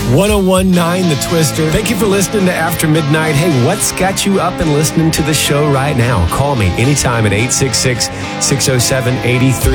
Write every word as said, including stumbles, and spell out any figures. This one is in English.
ten nineteen The Twister. Thank you for listening to After Midnight. Hey, what's got you up and listening to the show right now? Call me anytime at eight six six, six oh seven, eight three